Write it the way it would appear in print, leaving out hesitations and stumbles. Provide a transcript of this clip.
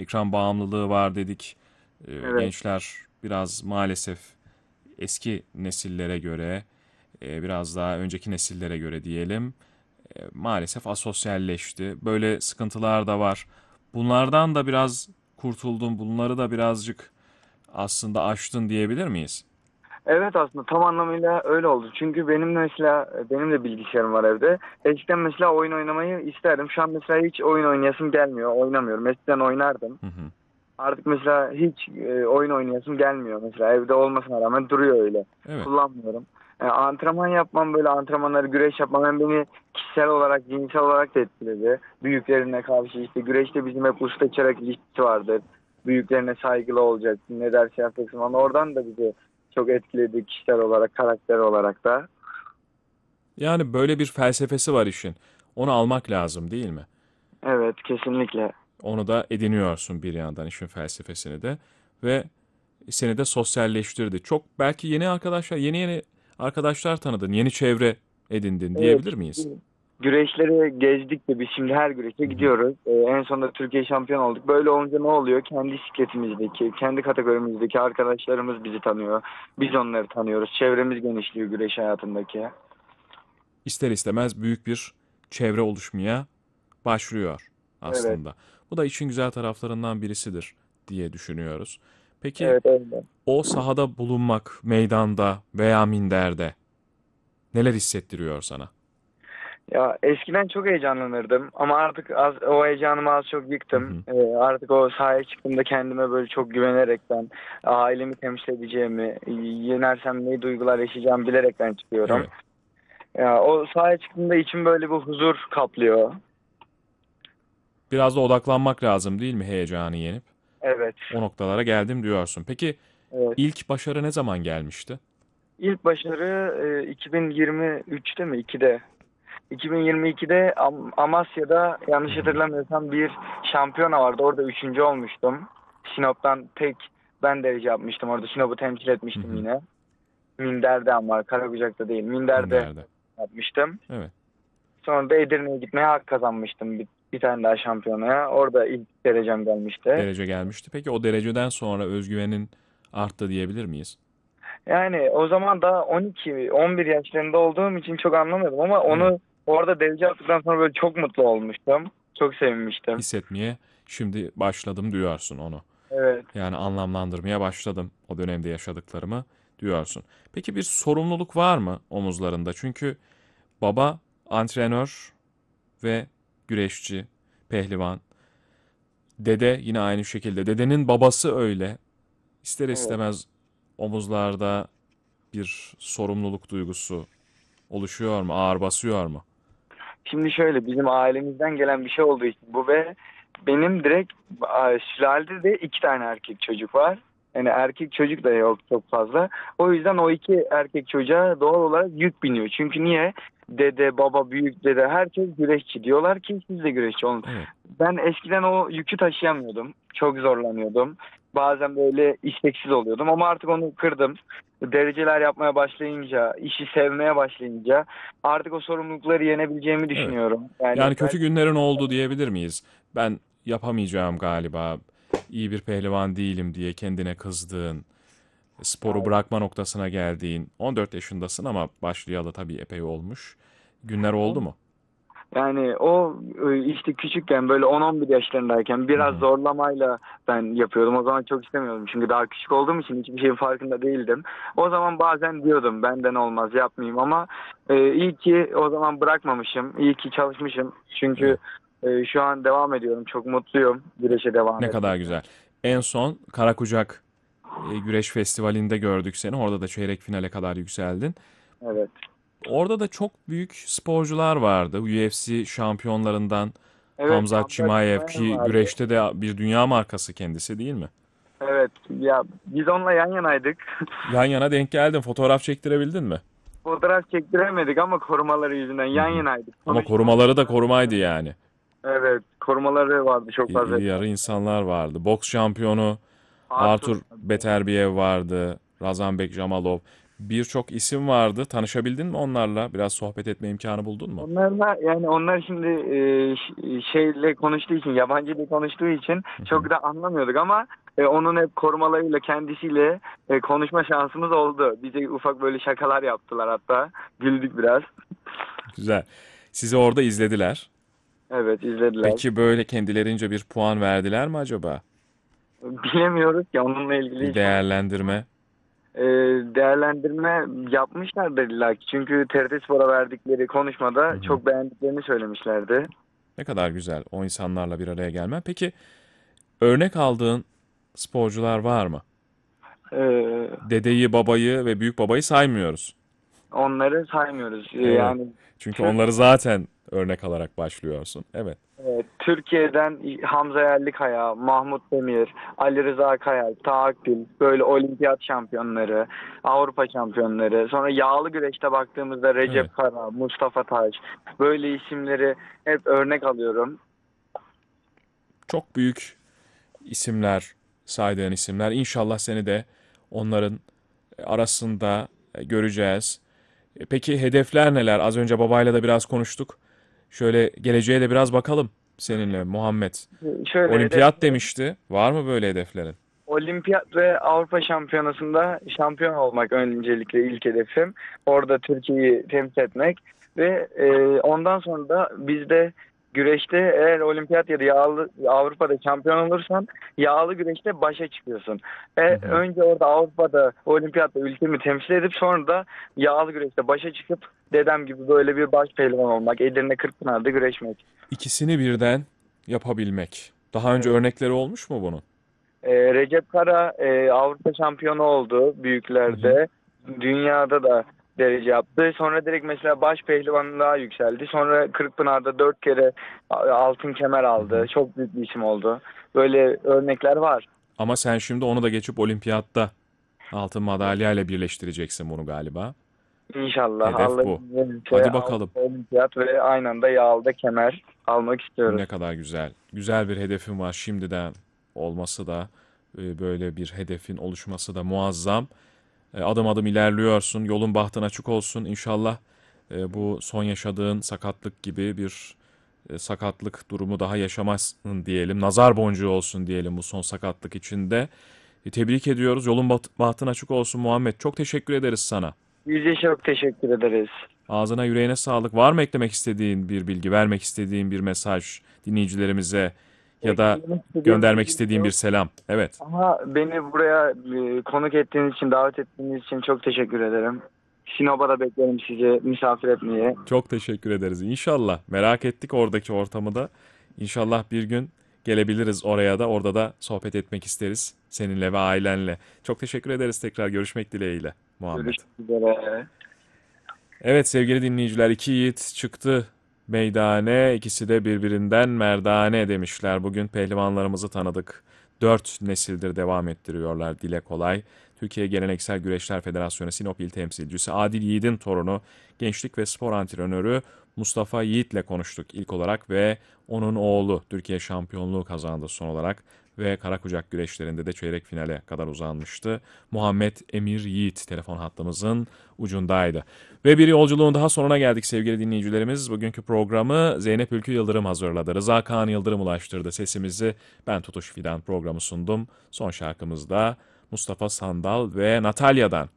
ekran bağımlılığı var dedik. Evet. Gençler biraz maalesef eski nesillere göre, biraz daha önceki nesillere göre diyelim, maalesef asosyalleşti. Böyle sıkıntılar da var. Bunlardan da biraz kurtuldun, bunları da birazcık aslında aştın diyebilir miyiz? Evet, aslında tam anlamıyla öyle oldu. Çünkü benim de mesela benim de bilgisayarım var evde. Eskiden mesela oyun oynamayı isterdim. Şu an mesela hiç oyun oynayasım gelmiyor. Oynamıyorum. Eskiden oynardım. Hı hı. Artık mesela hiç oyun oynayasım gelmiyor. Mesela evde olmasına rağmen duruyor öyle. Evet. Kullanmıyorum. Antrenman yapmam, böyle antrenmanları, güreş yapmam hem beni kişisel olarak, cinsel olarak da etkiledi. Büyüklerine karşı işte güreşte bizim hep usta çırak ilişkisi vardır. Büyüklerine saygılı olacaksın. Ne derse yapacaksın. Ama oradan da bizi çok etkiledi kişisel olarak, karakter olarak da. Yani böyle bir felsefesi var işin. Onu almak lazım değil mi? Evet, kesinlikle. Onu da ediniyorsun bir yandan işin felsefesini de ve seni de sosyalleştirdi. Çok belki yeni arkadaşlar, yeni arkadaşlar tanıdın, yeni çevre edindin Evet. diyebilir miyiz? Güreşleri gezdik de biz şimdi her güreşe Hı hı. gidiyoruz. En sonunda Türkiye şampiyon olduk. Böyle olunca ne oluyor? Kendi bisikletimizdeki, kendi kategorimizdeki arkadaşlarımız bizi tanıyor. Biz onları tanıyoruz. Çevremiz genişliyor güreş hayatındaki. İster istemez büyük bir çevre oluşmaya başlıyor Evet, aslında. Bu da işin güzel taraflarından birisidir diye düşünüyoruz. Peki evet öyle. o sahada bulunmak, meydanda veya minderde neler hissettiriyor sana? Ya eskiden çok heyecanlanırdım ama artık o heyecanımı az çok Hı yıktım. hı. Artık o sahaya çıktığımda kendime böyle çok güvenerekten, ailemi temsil edeceğimi, yenersem ne duygular yaşayacağımı bilerekten çıkıyorum. Evet. Ya o sahaya çıktığımda içim böyle bir huzur kaplıyor. Biraz da odaklanmak lazım değil mi heyecanı yenip? Evet, O noktalara geldim diyorsun. Peki evet. ilk başarı ne zaman gelmişti? İlk başarı 2023'te mi? 2'de. 2022'de Amasya'da Hı yanlış hı. hatırlamıyorsam bir şampiyona vardı. Orada üçüncü olmuştum. Sinop'tan tek ben derece yapmıştım. Orada Sinop'u temsil Hı etmiştim hı. yine. Minder'de ama Karabücek'te değil. Minder'de Minder'de. yapmıştım. Evet. Sonra da Edirne'ye gitmeye hak kazanmıştım. Bir tane daha şampiyonaya. Orada ilk derecem gelmişti. Derece gelmişti. Peki o dereceden sonra özgüvenin arttı diyebilir miyiz? Yani o zaman da 12, 11 yaşlarında olduğum için çok anlamadım ama Evet. onu orada derece aldıktan sonra böyle çok mutlu olmuştum. Çok sevinmiştim. Hissetmeye şimdi başladım diyorsun onu. Evet. Yani anlamlandırmaya başladım o dönemde yaşadıklarımı diyorsun. Peki bir sorumluluk var mı omuzlarında? Çünkü baba antrenör ve güreşçi, pehlivan. Dede yine aynı şekilde. Dedenin babası öyle. İster Evet. istemez omuzlarda bir sorumluluk duygusu oluşuyor mu? Ağır basıyor mu? Şimdi şöyle bizim ailemizden gelen bir şey olduğu için bu ve benim direkt sülalede de iki tane erkek çocuk var. Yani erkek çocuk da yok çok fazla. O yüzden o iki erkek çocuğa doğal olarak yük biniyor. Çünkü niye? Dede, baba, büyük dede herkes güreşçi. Diyorlar ki siz de güreşçi olun. Evet. Ben eskiden o yükü taşıyamıyordum. Çok zorlanıyordum. Bazen böyle isteksiz oluyordum ama artık onu kırdım. Dereceler yapmaya başlayınca, işi sevmeye başlayınca artık o sorumlulukları yenebileceğimi Evet. düşünüyorum. Yani Yani kötü belki günlerin oldu diyebilir miyiz? Ben yapamayacağım galiba. İyi bir pehlivan değilim diye kendine kızdığın, sporu bırakma noktasına geldiğin, 14 yaşındasın ama başlayalı tabii epey olmuş. Günler oldu mu? yani o işte küçükken böyle 10-11 yaşlarındayken Hı biraz hı. zorlamayla ben yapıyordum. O zaman çok istemiyordum çünkü daha küçük olduğum için hiçbir şeyin farkında değildim. O zaman bazen diyordum benden olmaz yapmayayım ama iyi ki o zaman bırakmamışım. İyi ki çalışmışım. Çünkü Evet. şu an devam ediyorum. Çok mutluyum güreşe devam Ne kadar etmekten. güzel. En son Karakucak Güreş Festivali'nde gördük seni. Orada da çeyrek finale kadar yükseldin. Evet. Orada da çok büyük sporcular vardı. UFC şampiyonlarından Evet, Hamzat Hamza Chimaev Chimaev ki vardı. güreşte de bir dünya markası kendisi değil mi? Evet. Ya biz onunla yan yanaydık. Yan yana denk geldin. Fotoğraf çektirebildin mi? Fotoğraf çektiremedik ama korumaları yüzünden Hı yan hı. yanaydık. Ama Konuştuk. korumaları da korumaydı yani. Evet, korumaları vardı çok fazla İri yarı etrafında. insanlar vardı. Boks şampiyonu Arthur Artur vardı. Beterbiev vardı. Razanbek Jamalov. birçok isim vardı. Tanışabildin mi onlarla? Biraz sohbet etme imkanı buldun mu? Onlarla yani onlar şimdi şeyle konuştuğu için, yabancı dil konuştuğu için Hı hı. çok da anlamıyorduk ama onun hep korumalarıyla kendisiyle konuşma şansımız oldu. Bize ufak böyle şakalar yaptılar hatta. Güldük biraz. Güzel. Sizi orada izlediler. Evet, izlediler. Peki böyle kendilerince bir puan verdiler mi acaba? Bilemiyoruz ki onunla ilgili Bir hiç konu değerlendirme. e, değerlendirme yapmışlardır illa ki. Çünkü TRT Spor'a verdikleri Hı konuşmada hı. çok beğendiklerini söylemişlerdi. Ne kadar güzel o insanlarla bir araya gelmen. Peki örnek aldığın sporcular var mı? E, Dedeyi, babayı ve büyük babayı saymıyoruz. Onları saymıyoruz. Evet. Yani Çünkü Türk onları zaten örnek alarak başlıyorsun. Evet. Evet, Türkiye'den Hamza Yerlikaya, Mahmut Demir, Ali Rıza Kaya, Tahakkül, böyle olimpiyat şampiyonları, Avrupa şampiyonları. Sonra yağlı güreşte baktığımızda Evet. Recep Kara, Mustafa Taş, böyle isimleri hep örnek alıyorum. Çok büyük isimler, saydığın isimler. İnşallah seni de onların arasında göreceğiz. Peki hedefler neler? Az önce babayla da biraz konuştuk. Şöyle geleceğe de biraz bakalım seninle Muhammed. Şöyle hedef Olimpiyat demişti. Var mı böyle hedeflerin? Olimpiyat ve Avrupa Şampiyonası'nda şampiyon olmak öncelikle ilk hedefim. Orada Türkiye'yi temsil etmek ve ondan sonra da bizde güreşte eğer olimpiyat ya da Avrupa'da şampiyon olursan yağlı güreşte başa çıkıyorsun. Hı hı. Önce orada Avrupa'da olimpiyatta ülkemi temsil edip sonra da yağlı güreşte başa çıkıp dedem gibi böyle bir baş pehlivan olmak, Edirne Kırkpınar'da güreşmek. İkisini birden yapabilmek. Daha önce Evet. örnekleri olmuş mu bunun? Recep Kara Avrupa şampiyonu oldu Hı hı. büyüklerde. Dünyada da derece yaptı. Sonra direkt mesela baş pehlivanlığa yükseldi. Sonra Kırkpınar'da 4 kere altın kemer Hı aldı. hı. Çok büyük bir isim oldu. Böyle örnekler var. Ama sen şimdi onu da geçip olimpiyatta altın madalyayla birleştireceksin bunu galiba. İnşallah Hedef Allah'ın bu. izniyle verirse Hadi bakalım. Avrupa Olimpiyat ve aynı anda yağlıda kemer almak istiyoruz. Ne kadar güzel. Güzel bir hedefin var şimdiden olması da böyle bir hedefin oluşması da muazzam. Adım adım ilerliyorsun. Yolun bahtın açık olsun. İnşallah bu son yaşadığın sakatlık gibi bir sakatlık durumu daha yaşamazsın diyelim. Nazar boncuğu olsun diyelim bu son sakatlık içinde. Tebrik ediyoruz. Yolun bahtın açık olsun Muhammed. Çok teşekkür ederiz sana. Yüzde çok teşekkür ederiz. Ağzına yüreğine sağlık. Var mı eklemek istediğin bir bilgi, vermek istediğin bir mesaj dinleyicilerimize ya da Eklemek istediğim bir göndermek şey istediğin bir yok. selam? Evet. Ama beni buraya konuk ettiğiniz için, davet ettiğiniz için çok teşekkür ederim. Sinop'a da beklerim sizi misafir etmeye. Çok teşekkür ederiz. İnşallah. Merak ettik oradaki ortamı da. İnşallah bir gün gelebiliriz oraya da. Orada da sohbet etmek isteriz seninle ve ailenle. Çok teşekkür ederiz tekrar. Görüşmek dileğiyle Muhammed. Görüşmek üzere. Evet sevgili dinleyiciler, iki yiğit çıktı meydane, ikisi de birbirinden merdane demişler. Bugün pehlivanlarımızı tanıdık. 4 nesildir devam ettiriyorlar dile kolay. Türkiye Geleneksel Güreşler Federasyonu Sinop İl Temsilcisi Adil Yiğit'in torunu, gençlik ve spor antrenörü Mustafa Yiğit'le konuştuk ilk olarak ve onun oğlu Türkiye şampiyonluğu kazandı son olarak ve karakucak güreşlerinde de çeyrek finale kadar uzanmıştı. Muhammed Emir Yiğit telefon hattımızın ucundaydı. Ve bir yolculuğun daha sonuna geldik sevgili dinleyicilerimiz. Bugünkü programı Zeynep Ülkü Yıldırım hazırladı. Rıza Kaan Yıldırım ulaştırdı sesimizi. Ben Tutuş Fidan programı sundum. Son şarkımızda Mustafa Sandal ve Natalya'dan